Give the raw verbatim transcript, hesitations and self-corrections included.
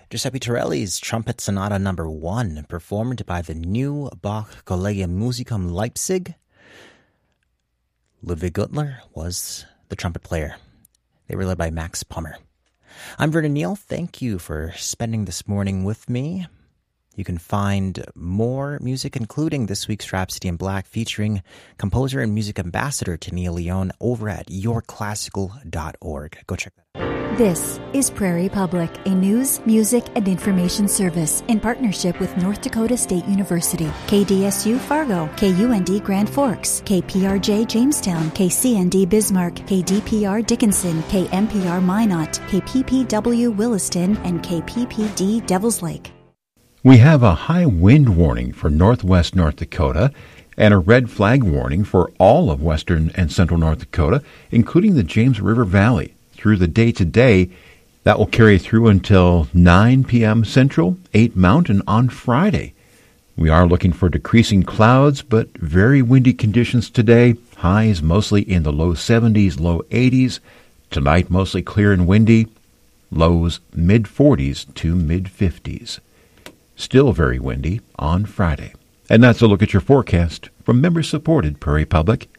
Giuseppe Torelli's Trumpet Sonata Number One, performed by the New Bach Collegium Musicum Leipzig. Ludwig Gutler was the trumpet player. They were led by Max Pummer. I'm Vernon Neal. Thank you for spending this morning with me. You can find more music, including this week's Rhapsody in Black, featuring composer and music ambassador Tenille Leon, over at your classical dot org. Go check that out. This is Prairie Public, a news, music, and information service in partnership with North Dakota State University, K D S U Fargo, K U N D Grand Forks, K P R J Jamestown, K C N D Bismarck, K D P R Dickinson, K M P R Minot, K P P W Williston, and K P P D Devils Lake. We have a high wind warning for northwest North Dakota and a red flag warning for all of western and central North Dakota, including the James River Valley. Through the day today, that will carry through until nine p.m. Central, eight Mountain on Friday. We are looking for decreasing clouds, but very windy conditions today. Highs mostly in the low seventies, low eighties. Tonight, mostly clear and windy. Lows mid forties to mid fifties. Still very windy on Friday. And that's a look at your forecast from member-supported Prairie Public.